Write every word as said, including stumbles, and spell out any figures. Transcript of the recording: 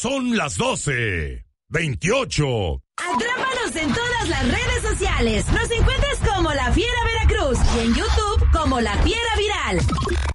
son las doce veintiocho. Atrápanos en todas las redes sociales. Nos encuentras como La Fiera Veracruz y en YouTube como La Fiera Viral.